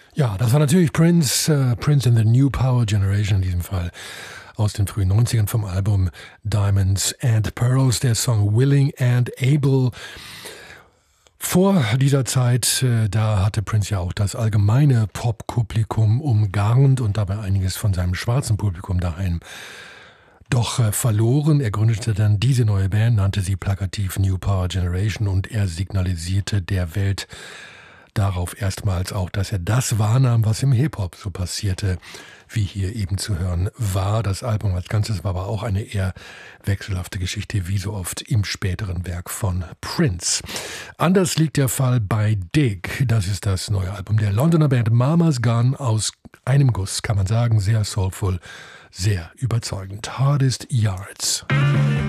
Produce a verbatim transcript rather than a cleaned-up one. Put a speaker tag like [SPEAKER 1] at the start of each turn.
[SPEAKER 1] Ja, das war natürlich Prince, äh, Prince in the New Power Generation in diesem Fall. Aus den frühen neunzigern vom Album Diamonds and Pearls, der Song Willing and Able. Vor dieser Zeit, äh, da hatte Prince ja auch das allgemeine Pop-Publikum umgarnt und dabei einiges von seinem schwarzen Publikum daheim doch äh, verloren. Er gründete dann diese neue Band, nannte sie plakativ New Power Generation und er signalisierte der Welt darauf erstmals auch, dass er das wahrnahm, was im Hip-Hop so passierte, wie hier eben zu hören war. Das Album als Ganzes war aber auch eine eher wechselhafte Geschichte, wie so oft im späteren Werk von Prince. Anders liegt der Fall bei Dig. Das ist das neue Album der Londoner Band Mama's Gun aus einem Guss, kann man sagen, sehr soulful, sehr überzeugend. Hardest Yards.